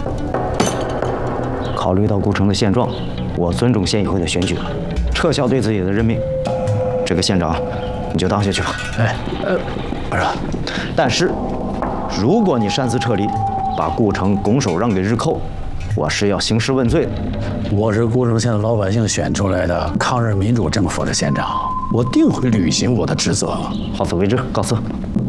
考虑到顾城的现状，我尊重县议会的选举，撤销对自己的任命。这个县长，你就当下去吧。不是，但是，如果你擅自撤离，把顾城拱手让给日寇，我是要兴师问罪的。 我是顾城县的老百姓选出来的抗日民主政府的县长，我定会履行我的职责。 好自为之，告辞。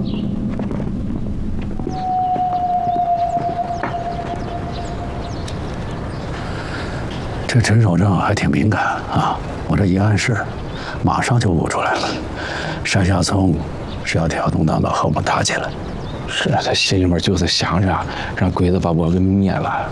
这陈守正还挺敏感啊，我这一暗示，马上就悟出来了。山下聪是要挑动党的和我们打起来。 是啊，他心里面就是想着让鬼子把我给灭了。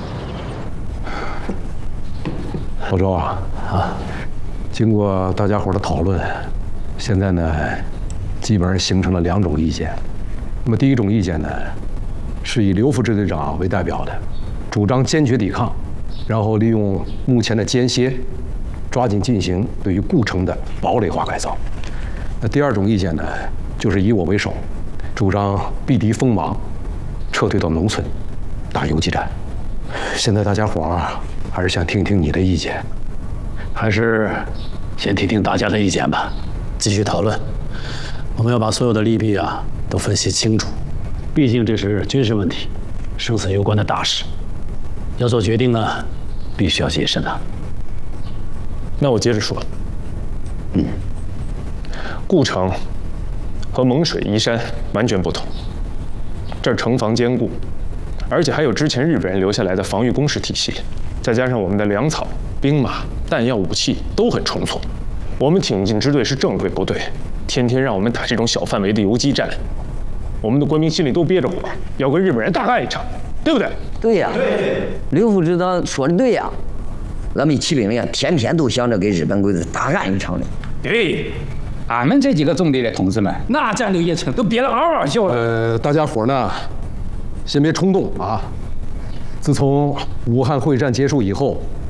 老周啊，经过大家伙的讨论，现在呢，基本上形成了2种意见。那么第一种意见呢，是以刘副支队长为代表的，主张坚决抵抗，然后利用目前的间歇，抓紧进行对于顾城的堡垒化改造。那第2种意见呢，就是以我为首，主张避敌锋芒，撤退到农村，打游击战。现在大家伙儿还是想听听你的意见， 还是先听听大家的意见吧，继续讨论。我们要把所有的利弊都分析清楚，毕竟这是军事问题，生死攸关的大事，要做决定呢，必须要谨慎的。 那我接着说，顾城和蒙水、宜山完全不同，这儿城防坚固，而且还有之前日本人留下来的防御工事体系，再加上我们的粮草、兵马、弹药、武器都很充足。我们挺进支队是正规部队，天天让我们打这种小范围的游击战，我们的官兵心里都憋着火，要跟日本人大干一场，对不对？ 对呀，刘副指导说的对呀，咱们骑兵连天天都想着给日本鬼子大干一场的。 对，俺们这几个中队的同志们，那战斗一程都憋得嗷嗷叫了。 大家伙呢，先别冲动啊。自从武汉会战结束以后，